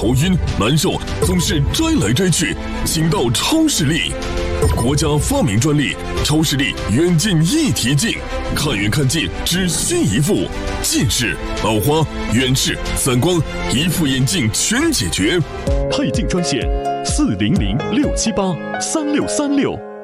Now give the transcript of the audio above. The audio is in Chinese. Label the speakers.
Speaker 1: 头晕难受，总是摘来摘去，请到超视力。国家发明专利，超视力远近一体镜，看远看近只需一副，近视、老花、远视、散光，一副眼镜全解决。
Speaker 2: 配镜专线：400-678-3636。